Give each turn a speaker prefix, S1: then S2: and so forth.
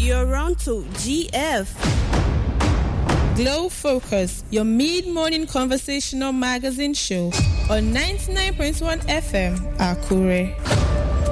S1: you're on to GF.
S2: Glow Focus, your mid-morning conversational magazine show on 99.1 FM, Akure.